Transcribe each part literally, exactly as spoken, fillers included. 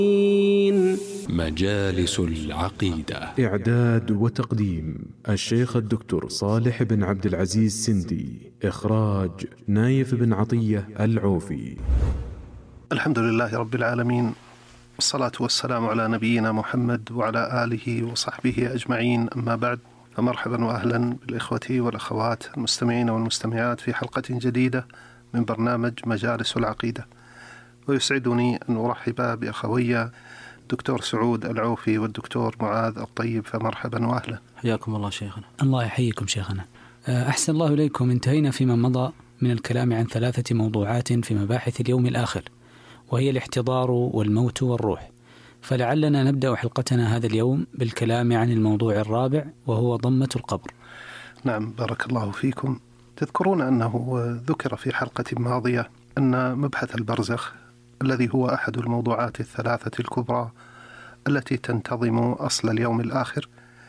مجالس العقيدة. إعداد وتقديم الشيخ الدكتور صالح بن عبد العزيز سندي. إخراج نايف بن عطية العوفي. الحمد لله رب العالمين، والصلاة والسلام على نبينا محمد وعلى آله وصحبه أجمعين، أما بعد، فمرحبا وأهلا بالإخوة والأخوات المستمعين والمستمعات في حلقة جديدة من برنامج مجالس العقيدة. ويسعدني أن أرحب بأخوي الدكتور سعود العوفي والدكتور معاذ الطيب، فمرحبا وأهلا. حياكم الله شيخنا. الله يحييكم شيخنا. أحسن الله إليكم. انتهينا فيما مضى من الكلام عن ثلاثة موضوعات في مباحث اليوم الآخر، وهي الاحتضار والموت والروح. فلعلنا نبدأ حلقتنا هذا اليوم بالكلام عن الموضوع الرابع، وهو ضمة القبر. نعم، بارك الله فيكم. تذكرون أنه ذكر في حلقة ماضية أن مبحث البرزخ الذي هو أحد الموضوعات الثلاثة الكبرى التي تنتظم أصل اليوم الآخر،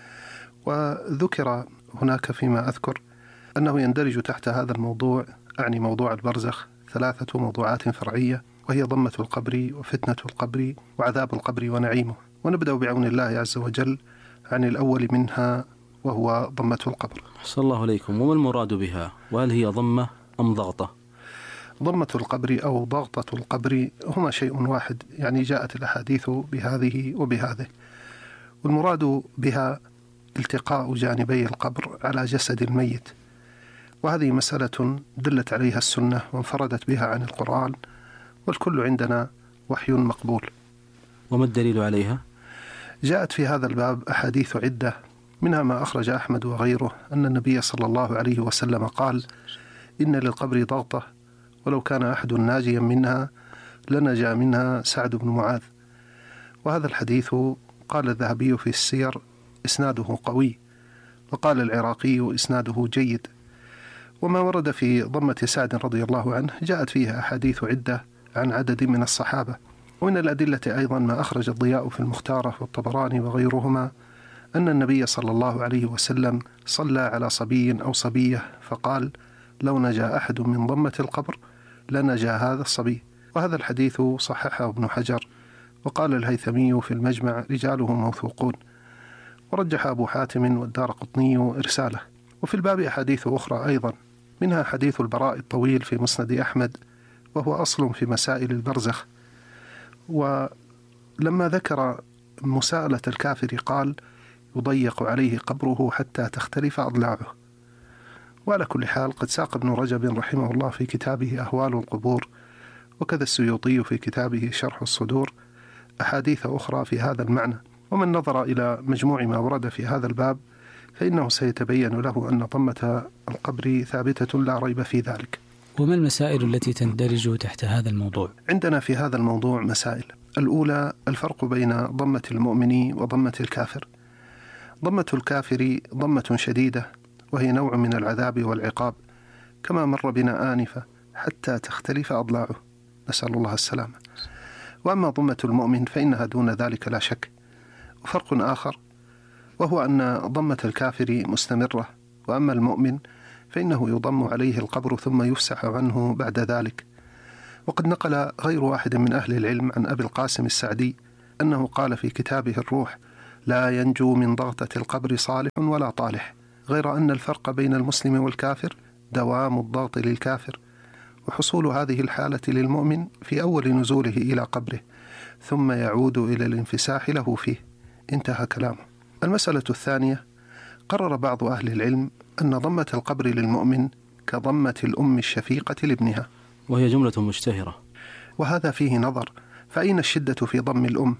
وذكر هناك فيما أذكر أنه يندرج تحت هذا الموضوع، أعني موضوع البرزخ، ثلاثة موضوعات فرعية، وهي ضمة القبر وفتنة القبر وعذاب القبر ونعيمه. ونبدأ بعون الله عز وجل عن الأول منها، وهو ضمة القبر. أحسن الله عليكم. وما المراد بها؟ وهل هي ضمة أم ضغطة؟ ضمة القبر أو ضغطة القبر هما شيء واحد، يعني جاءت الأحاديث بهذه وبهذه، والمراد بها التقاء جانبي القبر على جسد الميت، وهذه مسألة دلت عليها السنة وانفردت بها عن القرآن، والكل عندنا وحي مقبول. وما الدليل عليها؟ جاءت في هذا الباب أحاديث عدة، منها ما أخرج أحمد وغيره أن النبي صلى الله عليه وسلم قال: إن للقبر ضغطة، ولو كان أحد ناجيا منها لنجا منها سعد بن معاذ. وهذا الحديث قال الذهبي في السير إسناده قوي، وقال العراقي إسناده جيد. وما ورد في ضمة سعد رضي الله عنه جاءت فيها أحاديث عدة عن عدد من الصحابة. ومن الأدلة أيضا ما أخرج الضياء في المختارة والطبراني وغيرهما أن النبي صلى الله عليه وسلم صلى على صبي أو صبية فقال: لو نجا أحد من ضمة القبر لنجا هذا الصبي. وهذا الحديث صححه ابن حجر، وقال الهيثمي في المجمع رجاله موثوقون، ورجح أبو حاتم والدارقطني إرساله. وفي الباب أحاديث أخرى أيضا، منها حديث البراء الطويل في مسند أحمد، وهو أصل في مسائل البرزخ. ولما ذكر مساءلة الكافر قال: يضيق عليه قبره حتى تختلف أضلاعه. وعلى كل حال، قد ساق ابن رجب رحمه الله في كتابه أهوال القبور، وكذا السيوطي في كتابه شرح الصدور، أحاديث أخرى في هذا المعنى. ومن نظر إلى مجموع ما ورد في هذا الباب فإنه سيتبين له أن ضمة القبر ثابتة لا ريب في ذلك. وما المسائل التي تندرج تحت هذا الموضوع؟ عندنا في هذا الموضوع مسائل. الأولى الفرق بين ضمة المؤمن وضمة الكافر. ضمة الكافر ضمة شديدة، وهي نوع من العذاب والعقاب، كما مر بنا آنفة، حتى تختلف أضلاعه، نسأل الله السلامة. وأما ضمة المؤمن فإنها دون ذلك لا شك. وفرق آخر وهو أن ضمة الكافر مستمرة، وأما المؤمن فإنه يضم عليه القبر ثم يفسح عنه بعد ذلك. وقد نقل غير واحد من أهل العلم عن أبي القاسم السعدي أنه قال في كتابه الروح: لا ينجو من ضغطة القبر صالح ولا طالح، غير أن الفرق بين المسلم والكافر دوام الضغط للكافر، وحصول هذه الحالة للمؤمن في أول نزوله إلى قبره، ثم يعود إلى الانفساح له فيه. انتهى كلامه. المسألة الثانية، قرر بعض أهل العلم أن ضمة القبر للمؤمن كضمة الأم الشفيقة لابنها، وهي جملة مشتهرة، وهذا فيه نظر. فأين الشدة في ضم الأم؟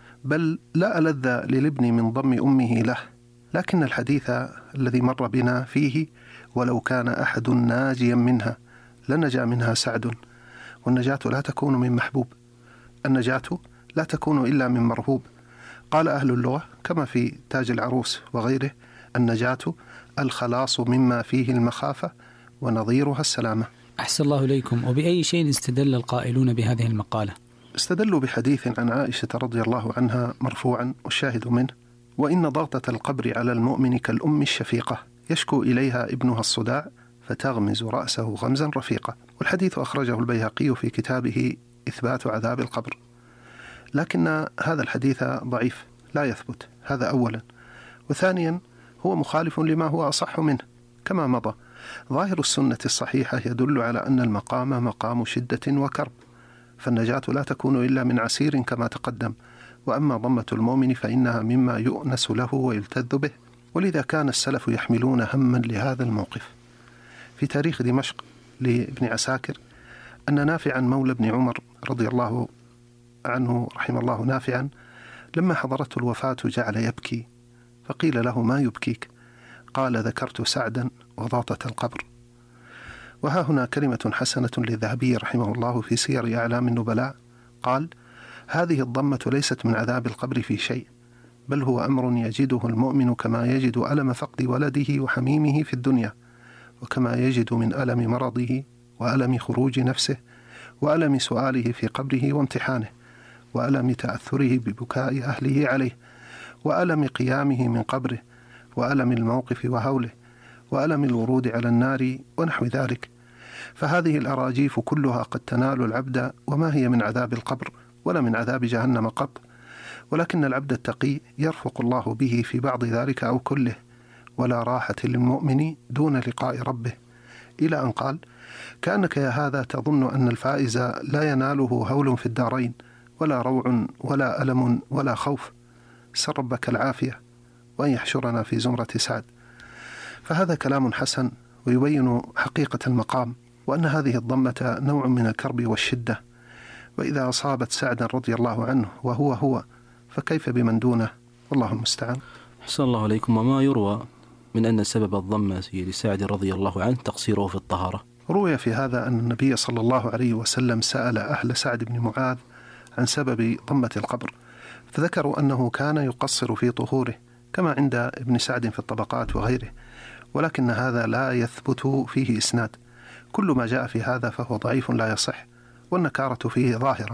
بل لا ألذ للابن من ضم أمه له، لكن الحديث الذي مر بنا فيه: ولو كان أحد ناجيا منها لنجا منها سعد. والنجاة لا تكون من محبوب، النجاة لا تكون إلا من مرهوب. قال أهل اللغة كما في تاج العروس وغيره: النجاة الخلاص مما فيه المخافة، ونظيرها السلامة. أحسن الله إليكم. وبأي شيء استدل القائلون بهذه المقالة؟ استدلوا بحديث عن عائشة رضي الله عنها مرفوعا، والشاهد منه: وإن ضغطة القبر على المؤمن كالأم الشفيقة، يشكو إليها ابنها الصداع فتغمز رأسه غمزا رفيقا. والحديث أخرجه البيهقي في كتابه إثبات عذاب القبر. لكن هذا الحديث ضعيف لا يثبت، هذا أولا. وثانيا هو مخالف لما هو أصح منه كما مضى. ظاهر السنة الصحيحة يدل على أن المقام مقام شدة وكرب، فالنجاة لا تكون إلا من عسير كما تقدم، وأما ضمة المؤمن فإنها مما يؤنس له ويلتذ به. ولذا كان السلف يحملون هما لهذا الموقف. في تاريخ دمشق لابن عساكر أن نافعا مولى ابن عمر رضي الله عنه رحمه الله نافعا لما حضرته الوفاة جعل يبكي، فقيل له: ما يبكيك؟ قال: ذكرت سعدا وضاطة القبر. وها هنا كلمة حسنة للذهبي رحمه الله في سير أعلام النبلاء، قال: هذه الضمة ليست من عذاب القبر في شيء، بل هو أمر يجده المؤمن كما يجد ألم فقد ولده وحميمه في الدنيا، وكما يجد من ألم مرضه وألم خروج نفسه وألم سؤاله في قبره وامتحانه، وألم تأثره ببكاء أهله عليه، وألم قيامه من قبره، وألم الموقف وهوله، وألم الورود على النار ونحو ذلك. فهذه الأراجيف كلها قد تنال العبد، وما هي من عذاب القبر ولا من عذاب جهنم قط، ولكن العبد التقي يرفق الله به في بعض ذلك أو كله، ولا راحة للمؤمن دون لقاء ربه. إلى أن قال: كأنك يا هذا تظن أن الفائز لا يناله هول في الدارين، ولا روع ولا ألم ولا خوف. سر ربك العافية وأن يحشرنا في زمرة سعد. فهذا كلام حسن ويبين حقيقة المقام، وأن هذه الضمة نوع من الكرب والشدة، وإذا أصابت سعدا رضي الله عنه وهو هو فكيف بمن دونه؟ والله المستعان. أحسن الله عليكم. وما يروى من أن سبب الضمة لسعد رضي الله عنه تقصيره في الطهارة؟ روي في هذا أن النبي صلى الله عليه وسلم سأل أهل سعد بن معاذ عن سبب ضمة القبر، فذكروا أنه كان يقصر في طهوره كما عند ابن سعد في الطبقات وغيره، ولكن هذا لا يثبت فيه إسناد. كل ما جاء في هذا فهو ضعيف لا يصح، والنكارة فيه ظاهرة.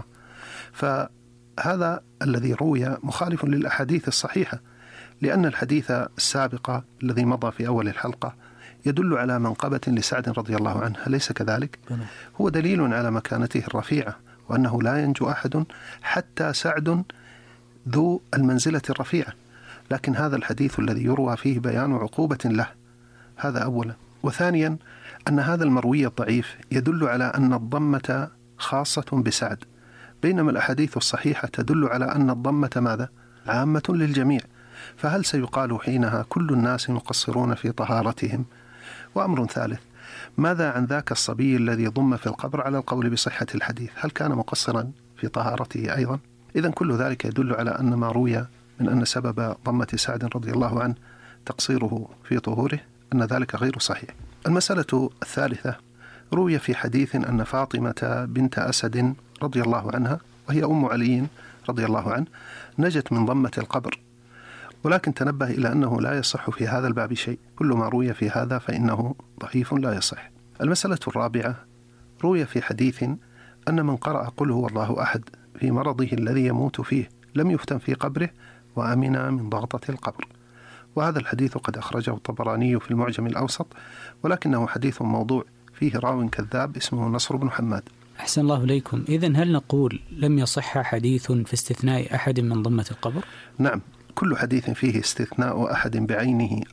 فهذا الذي روي مخالف للأحاديث الصحيحة، لأن الحديث السابق الذي مضى في أول الحلقة يدل على منقبة لسعد رضي الله عنه، أليس كذلك؟ هو دليل على مكانته الرفيعة، وأنه لا ينجو أحد حتى سعد ذو المنزلة الرفيعة. لكن هذا الحديث الذي يروى فيه بيان عقوبة له، هذا أولا. وثانيا أن هذا المروي الضعيف يدل على أن الضمة خاصة بسعد، بينما الأحاديث الصحيحة تدل على أن الضمة ماذا؟ عامة للجميع. فهل سيقال حينها كل الناس مقصرون في طهارتهم؟ وأمر ثالث، ماذا عن ذاك الصبي الذي ضم في القبر على القول بصحة الحديث؟ هل كان مقصرا في طهارته أيضا؟ إذن كل ذلك يدل على أن ما روي من أن سبب ضمة سعد رضي الله عنه تقصيره في طهوره أن ذلك غير صحيح. المسألة الثالثة، روي في حديث أن فاطمة بنت أسد رضي الله عنها وهي أم علي رضي الله عنه نجت من ضمة القبر، ولكن تنبه إلى أنه لا يصح في هذا الباب شيء، كل ما روي في هذا فإنه ضعيف لا يصح. المسألة الرابعة، روي في حديث أن من قرأ قل هو الله أحد في مرضه الذي يموت فيه لم يفتن في قبره وأمن من ضغطة القبر، وهذا الحديث قد أخرجه الطبراني في المعجم الأوسط، ولكنه حديث موضوع فيه راو كذاب اسمه نصر بن حماد. أحسن الله إليكم. إذن هل نقول لم يصح حديث في استثناء أحد من ضمة القبر؟ نعم، كل حديث فيه استثناء أحد بعينه